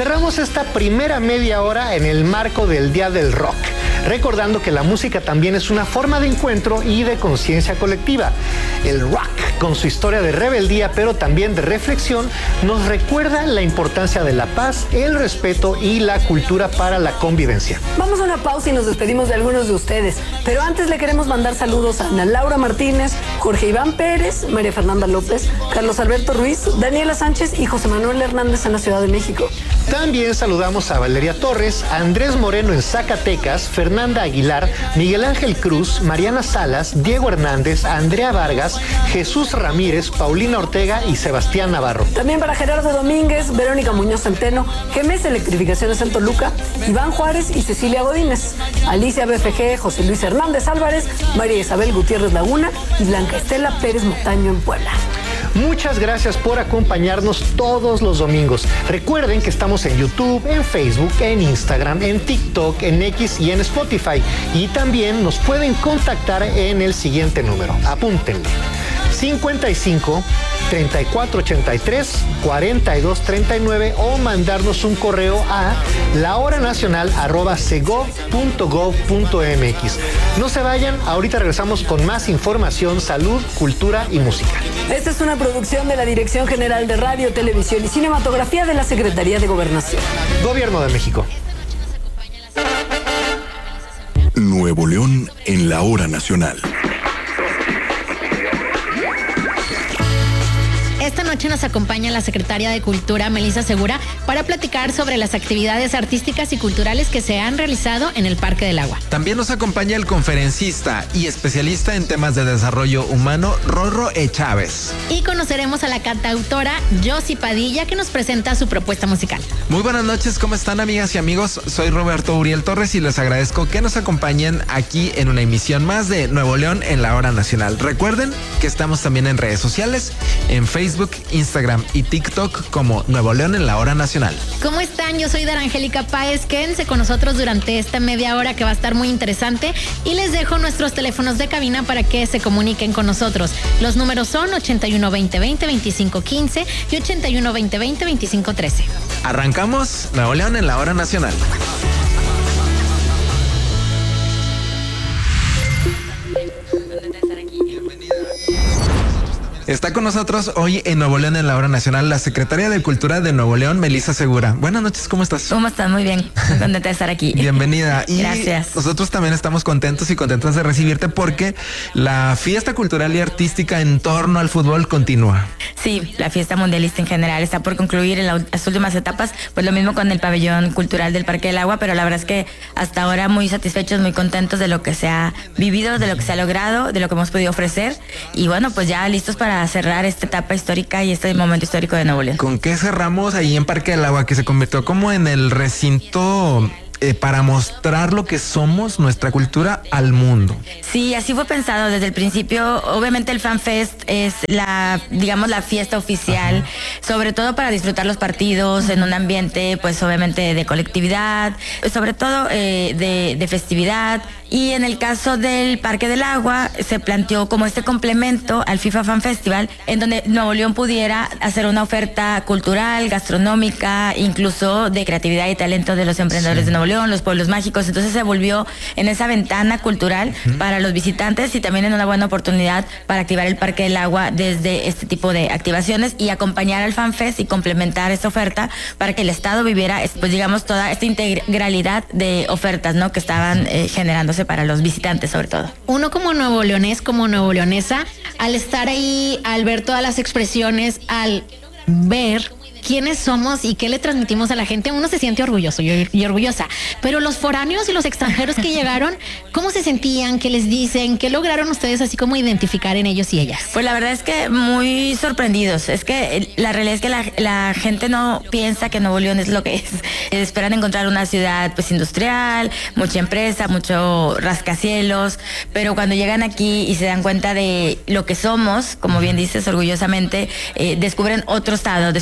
cerramos esta primera media hora en el marco del Día del Rock, recordando que la música también es una forma de encuentro y de conciencia colectiva. El rock, con su historia de rebeldía, pero también de reflexión, nos recuerda la importancia de la paz, el respeto y la cultura para la convivencia. Vamos a una pausa y nos despedimos de algunos de ustedes, pero antes le queremos mandar saludos a Ana Laura Martínez, Jorge Iván Pérez, María Fernanda López, Carlos Alberto Ruiz, Daniela Sánchez y José Manuel Hernández en la Ciudad de México. También saludamos a Valeria Torres, Andrés Moreno en Zacatecas, Fernanda Aguilar, Miguel Ángel Cruz, Mariana Salas, Diego Hernández, Andrea Vargas, Jesús Ramírez, Paulina Ortega y Sebastián Navarro. También para Gerardo Domínguez, Verónica Muñoz Centeno, GEMES Electrificaciones en Toluca, Iván Juárez y Cecilia Godínez, Alicia BFG, José Luis Hernández Álvarez, María Isabel Gutiérrez Laguna y Blanca Estela Pérez Montaño en Puebla. Muchas gracias por acompañarnos todos los domingos. Recuerden que estamos en YouTube, en Facebook, en Instagram, en TikTok, en X y en Spotify. Y también nos pueden contactar en el siguiente número. Apúntenle. 55 3483 4239 o mandarnos un correo a lahoranacional@cegov.gov.mx. No se vayan, ahorita regresamos con más información, salud, cultura y música. Esta es una producción de la Dirección General de Radio, Televisión y Cinematografía de la Secretaría de Gobernación. Gobierno de México. Nuevo León en la hora nacional. Esta noche nos acompaña la secretaria de Cultura, Melissa Segura, para platicar sobre las actividades artísticas y culturales que se han realizado en el Parque del Agua. También nos acompaña el conferencista y especialista en temas de desarrollo humano, Rorro E. Chávez. Y conoceremos a la cantautora Josie Padilla, que nos presenta su propuesta musical. Muy buenas noches, ¿cómo están, amigas y amigos? Soy Roberto Uriel Torres y les agradezco que nos acompañen aquí en una emisión más de Nuevo León en la hora nacional. Recuerden que estamos también en redes sociales, en Facebook, Instagram y TikTok como Nuevo León en la hora nacional. ¿Cómo están? Yo soy Dara Angélica Páez. Quédense con nosotros durante esta media hora que va a estar muy interesante y les dejo nuestros teléfonos de cabina para que se comuniquen con nosotros. Los números son 81 20 20 25 15 y 81 20 20 25 13. Arrancamos Nuevo León en la hora nacional. Está con nosotros hoy en Nuevo León en la hora nacional la secretaria de Cultura de Nuevo León, Melissa Segura. Buenas noches, ¿cómo estás? ¿Cómo estás? Muy bien, muy contenta de estar aquí. Bienvenida. Y gracias. Nosotros también estamos contentos y contentas de recibirte porque la fiesta cultural y artística en torno al fútbol continúa. Sí, la fiesta mundialista en general está por concluir en las últimas etapas, pues lo mismo con el pabellón cultural del Parque del Agua, pero la verdad es que hasta ahora muy satisfechos, muy contentos de lo que se ha vivido, de lo que se ha logrado, de lo que hemos podido ofrecer y bueno, pues ya listos para cerrar esta etapa histórica y este momento histórico de Nuevo León. ¿Con qué cerramos ahí en Parque del Agua, que se convirtió como en el recinto para mostrar lo que somos, nuestra cultura, al mundo? Sí, así fue pensado desde el principio. Obviamente el FanFest es la fiesta oficial, ajá, sobre todo para disfrutar los partidos en un ambiente, pues obviamente de colectividad, sobre todo de festividad. Y en el caso del Parque del Agua se planteó como este complemento al FIFA Fan Festival, en donde Nuevo León pudiera hacer una oferta cultural, gastronómica, incluso de creatividad y talento de los emprendedores, sí, de Nuevo León, los pueblos mágicos. Entonces se volvió en esa ventana cultural, uh-huh, para los visitantes y también en una buena oportunidad para activar el Parque del Agua desde este tipo de activaciones y acompañar al FanFest y complementar esta oferta para que el Estado viviera, pues digamos, toda esta integralidad de ofertas, ¿no?, que estaban generándose para los visitantes sobre todo. Uno como nuevo leonés, como nuevo leonesa, al estar ahí, al ver todas las expresiones, al ver quiénes somos y qué le transmitimos a la gente, uno se siente orgulloso y orgullosa. Pero los foráneos y los extranjeros que llegaron, ¿cómo se sentían? ¿Qué les dicen? ¿Qué lograron ustedes así como identificar en ellos y ellas? Pues la verdad es que muy sorprendidos. Es que la realidad es que la gente no piensa que Nuevo León es lo que es. Esperan encontrar una ciudad pues industrial, mucha empresa, mucho rascacielos, pero cuando llegan aquí y se dan cuenta de lo que somos, como bien dices, orgullosamente, descubren otro estado, descubren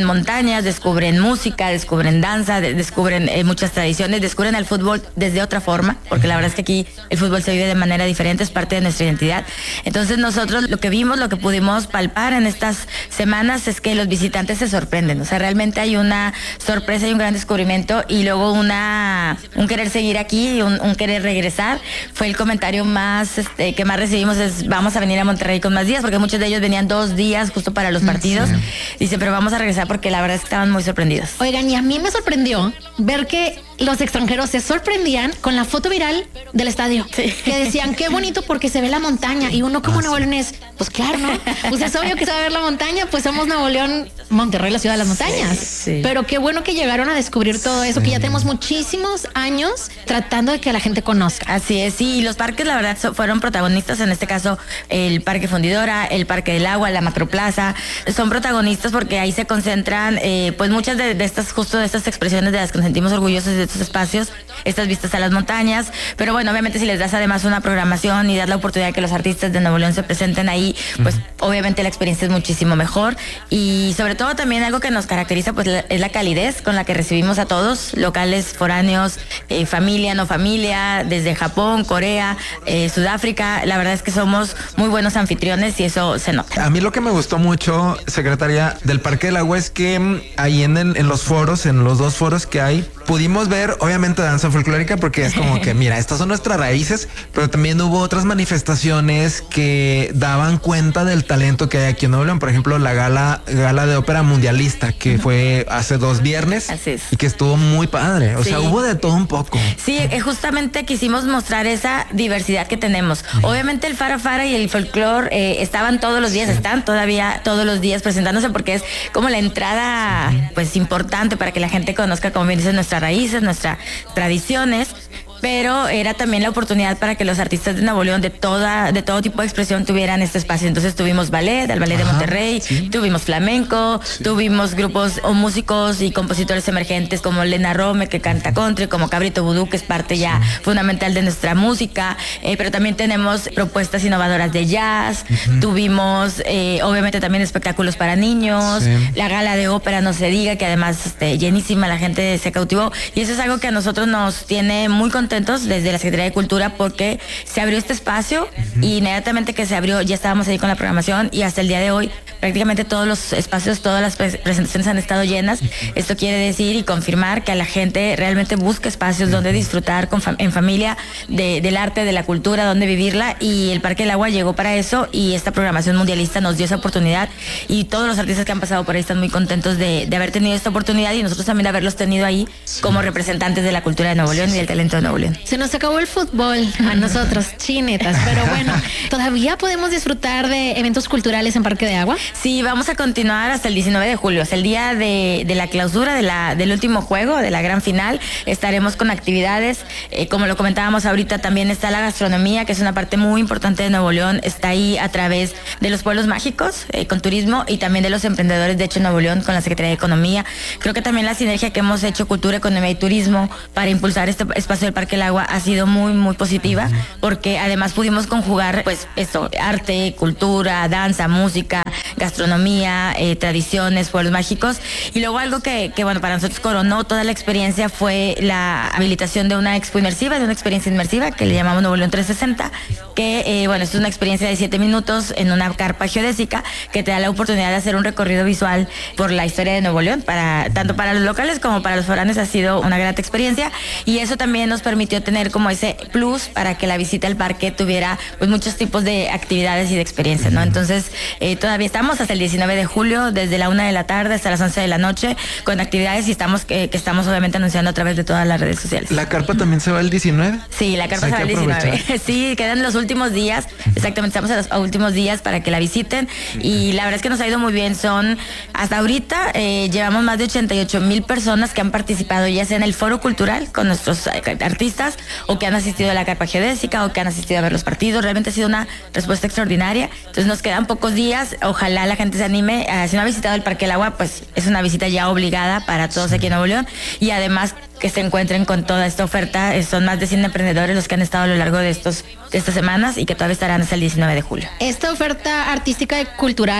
montañas, descubren música, descubren danza, descubren muchas tradiciones, descubren el fútbol desde otra forma, porque la verdad es que aquí el fútbol se vive de manera diferente, es parte de nuestra identidad. Entonces nosotros lo que vimos, lo que pudimos palpar en estas semanas es que los visitantes se sorprenden, o sea, realmente hay una sorpresa y un gran descubrimiento, y luego un querer seguir aquí, un querer regresar. Fue el comentario más que más recibimos, es: vamos a venir a Monterrey con más días, porque muchos de ellos venían 2 días justo para los partidos. Dice, pero vamos a regresar porque la verdad es que estaban muy sorprendidos. Oigan, y a mí me sorprendió ver que los extranjeros se sorprendían con la foto viral del estadio. Sí. Que decían, qué bonito porque se ve la montaña. Y uno como Nuevo León es, pues claro, ¿no? Pues es obvio que se va a ver la montaña, pues somos Nuevo León, Monterrey, la ciudad de las montañas. Sí. Pero qué bueno que llegaron a descubrir todo eso, que ya tenemos muchísimos años tratando de que la gente conozca. Así es, sí, y los parques la verdad fueron protagonistas, en este caso el Parque Fundidora, el Parque del Agua, la Macroplaza, son protagonistas porque ahí se concentran pues muchas de estas, justo de estas expresiones de las que nos sentimos orgullosos de estos espacios, estas vistas a las montañas. Pero bueno, obviamente si les das además una programación y das la oportunidad de que los artistas de Nuevo León se presenten ahí, pues obviamente la experiencia es muchísimo mejor. Y sobre todo también algo que nos caracteriza pues es la calidez con la que recibimos a todos, locales, foráneos, familia, no familia, desde Japón, Corea, Sudáfrica. La verdad es que somos muy buenos anfitriones y eso se nota. A mí lo que me gustó mucho, secretaria, del Parque del Agua es que ahí en los foros, en los 2 foros que hay, pudimos ver obviamente danza folclórica, porque es como que mira, estas son nuestras raíces, pero también hubo otras manifestaciones que daban cuenta del talento que hay aquí en Nuevo León. Por ejemplo, la gala de ópera mundialista que fue hace 2 viernes. Así es. Y que estuvo muy padre, o sea, hubo de todo un poco. Sí, justamente quisimos mostrar esa diversidad que tenemos. Obviamente el Fara y el folclore estaban todos los días, están todavía todos los días presentándose, porque es como la entrada pues importante para que la gente conozca, como bien dicen, nuestras raíces, nuestras tradiciones. Pero era también la oportunidad para que los artistas de Nuevo León de todo tipo de expresión tuvieran este espacio. Entonces tuvimos ballet, el Ballet de Monterrey, tuvimos flamenco, tuvimos grupos o músicos y compositores emergentes como Lena Rome, que canta country, como Cabrito Vudú, que es parte ya fundamental de nuestra música, pero también tenemos propuestas innovadoras de jazz, tuvimos obviamente también espectáculos para niños, la gala de ópera, no se diga, que además llenísima, la gente se cautivó, y eso es algo que a nosotros nos tiene muy contentos desde la Secretaría de Cultura, porque se abrió este espacio y inmediatamente que se abrió ya estábamos ahí con la programación, y hasta el día de hoy prácticamente todos los espacios, todas las presentaciones han estado llenas. Esto quiere decir y confirmar que a la gente realmente busca espacios donde disfrutar en familia del arte, de la cultura, donde vivirla, y el Parque del Agua llegó para eso, y esta programación mundialista nos dio esa oportunidad, y todos los artistas que han pasado por ahí están muy contentos de haber tenido esta oportunidad, y nosotros también de haberlos tenido ahí como representantes de la cultura de Nuevo León y del talento de Nuevo León. Se nos acabó el fútbol a nosotros, chinetas, pero bueno, ¿todavía podemos disfrutar de eventos culturales en Parque de Agua? Sí, vamos a continuar hasta el 19 de julio, es el día de la clausura del último juego, de la gran final. Estaremos con actividades, como lo comentábamos ahorita, también está la gastronomía, que es una parte muy importante de Nuevo León, está ahí a través de los pueblos mágicos, con turismo, y también de los emprendedores de Hecho Nuevo León con la Secretaría de Economía. Creo que también la sinergia que hemos hecho Cultura, Economía y Turismo para impulsar este espacio del Parque del Agua ha sido muy, muy positiva, porque además pudimos conjugar pues esto, arte, cultura, danza, música, gastronomía, tradiciones, pueblos mágicos. Y luego algo que bueno, para nosotros coronó toda la experiencia fue la habilitación de una expo inmersiva, de una experiencia inmersiva que le llamamos Nuevo León 360, que bueno, es una experiencia de 7 minutos en una carpa geodésica que te da la oportunidad de hacer un recorrido visual por la historia de Nuevo León, tanto para los locales como para los foráneos. Ha sido una grata experiencia, y eso también nos permitió tener como ese plus para que la visita al parque tuviera pues muchos tipos de actividades y de experiencias, ¿no? Entonces todavía estamos hasta el 19 de julio, desde la 1 de la tarde hasta las 11 de la noche, con actividades, y estamos obviamente anunciando a través de todas las redes sociales. ¿La carpa también se va el 19? Sí, la carpa se va el 19. Sí, quedan los últimos días, exactamente, estamos en los últimos días para que la visiten, y la verdad es que nos ha ido muy bien. Hasta ahorita llevamos más de 88,000 personas que han participado, ya sea en el foro cultural con nuestros artistas, o que han asistido a la carpa geodésica, o que han asistido a ver los partidos. Realmente ha sido una respuesta extraordinaria. Entonces nos quedan pocos días, ojalá la gente se anime. Si no ha visitado el Parque del Agua, pues es una visita ya obligada para todos aquí en Nuevo León, y además que se encuentren con toda esta oferta. Son más de 100 emprendedores los que han estado a lo largo de estas semanas, y que todavía estarán hasta el 19 de julio. Esta oferta artística y cultural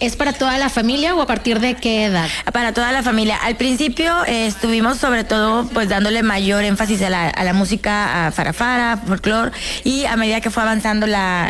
¿Es para toda la familia o a partir de qué edad? Para toda la familia. Al principio estuvimos sobre todo pues dándole mayor énfasis a la música, a farafara, folclore, y a medida que fue avanzando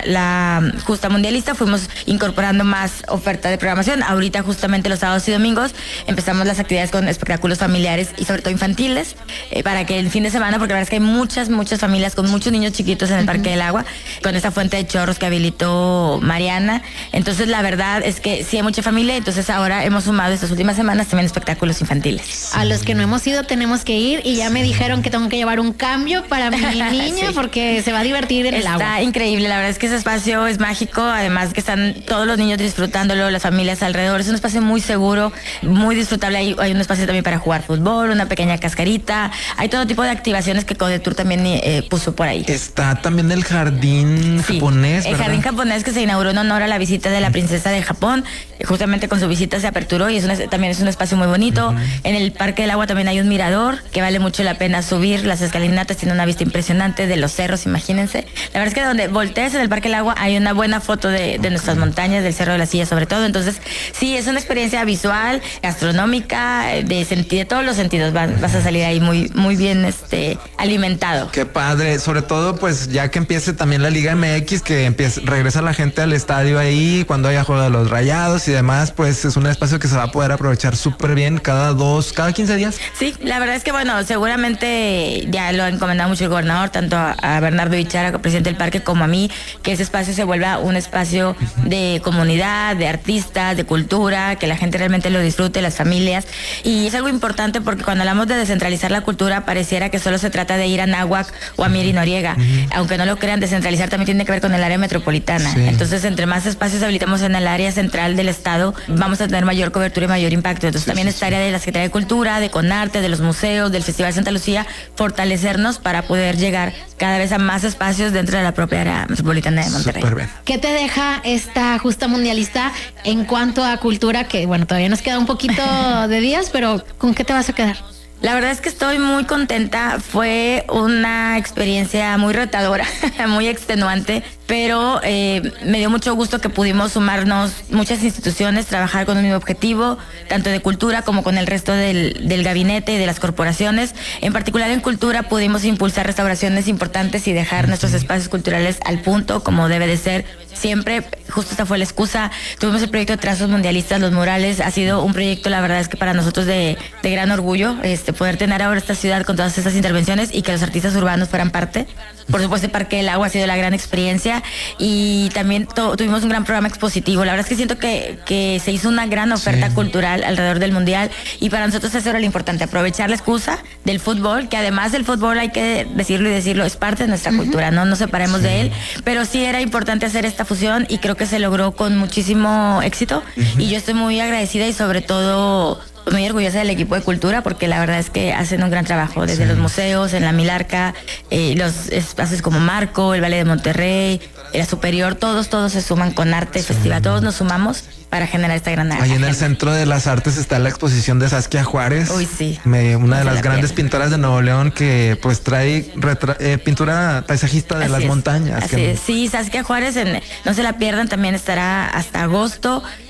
la justa mundialista fuimos incorporando más oferta de programación. Ahorita justamente los sábados y domingos empezamos las actividades con espectáculos familiares y sobre todo infantiles, para que el fin de semana, porque la verdad es que hay muchas familias con muchos niños chiquitos en el Parque del Agua, con esta fuente de chorros que habilitó Mariana. Entonces la verdad es que sí hay mucha familia, entonces ahora hemos sumado estas últimas semanas también espectáculos infantiles. A los que no hemos ido tenemos que ir, y ya me dijeron que tengo que llevar un cambio para mi niña porque se va a divertir en el agua. Está increíble, la verdad es que ese espacio es mágico, además que están todos los niños disfrutándolo, las familias alrededor. Es un espacio muy seguro, muy disfrutable. Hay un espacio también para jugar fútbol, una pequeña cascarita. Hay todo tipo de activaciones que Codetour también puso por ahí. Está también el jardín japonés, ¿verdad? El jardín japonés que se inauguró en honor a la visita de la princesa de Japón. Justamente con su visita se aperturó y también es un espacio muy bonito. En el Parque del Agua también hay un mirador que vale mucho la pena subir. Las escalinatas tienen una vista impresionante de los cerros, imagínense. La verdad es que donde voltees en el Parque del Agua hay una buena foto de nuestras montañas, del Cerro de la Silla sobre todo. Entonces, sí, es una experiencia visual, gastronómica, de todos los sentidos. Vas a salir ahí muy bien alimentado. Qué padre, sobre todo pues ya que empiece también la Liga MX, que regresa la gente al estadio ahí cuando haya juego de los Rayados y demás, pues es un espacio que se va a poder aprovechar súper bien cada 15 días. Sí, la verdad es que bueno, seguramente ya lo ha encomendado mucho el gobernador, tanto a Bernardo Bichara, presidente del parque, como a mí, que ese espacio se vuelva un espacio de comunidad, de artistas, de cultura, que la gente realmente lo disfrute, las familias. Y es algo importante porque cuando hablamos de descentralizar la cultura, pareciera que solo se trata de ir a Náhuac o a Mier y Noriega. Aunque no lo crean, descentralizar también tiene que ver con el área metropolitana. Sí. Entonces, entre más espacios habilitamos en el área central del estado, vamos a tener mayor cobertura y mayor impacto. Entonces, también esta área de la Secretaría de Cultura, de Conarte, de los museos, del Festival Santa Lucía, fortalecernos para poder llegar cada vez a más espacios dentro de la propia área metropolitana de Monterrey. ¿Qué te deja esta justa mundialista en cuanto a cultura? Que bueno, todavía nos queda un poquito de días, pero ¿con qué te vas a quedar? La verdad es que estoy muy contenta. Fue una experiencia muy retadora, muy extenuante, pero me dio mucho gusto que pudimos sumarnos muchas instituciones, trabajar con un mismo objetivo, tanto de cultura como con el resto del gabinete y de las corporaciones. En particular en cultura pudimos impulsar restauraciones importantes y dejar nuestros espacios culturales al punto, como debe de ser siempre. Justo esta fue la excusa. Tuvimos el proyecto de Trazos Mundialistas, los murales. Ha sido un proyecto, la verdad es que para nosotros de gran orgullo, poder tener ahora esta ciudad con todas estas intervenciones y que los artistas urbanos fueran parte. Por supuesto, el Parque del Agua ha sido la gran experiencia, y también tuvimos un gran programa expositivo. La verdad es que siento que se hizo una gran oferta cultural alrededor del Mundial, y para nosotros eso era lo importante, aprovechar la excusa del fútbol, que además del fútbol, hay que decirlo, es parte de nuestra cultura, no nos separemos de él, pero sí era importante hacer esta fusión y creo que se logró con muchísimo éxito, y yo estoy muy agradecida y sobre todo muy orgullosa del equipo de cultura, porque la verdad es que hacen un gran trabajo desde los museos, en la Milarca, los espacios como Marco, el Valle de Monterrey, la Superior, todos se suman con arte, festival, todos nos sumamos para generar esta gran arte. Ahí en el Centro de las Artes está la exposición de Saskia Juárez. Uy, sí. Una de las grandes pintoras de Nuevo León, que pues trae pintura paisajista de las montañas. Así es. Sí, Saskia Juárez, no se la pierdan, también estará hasta agosto.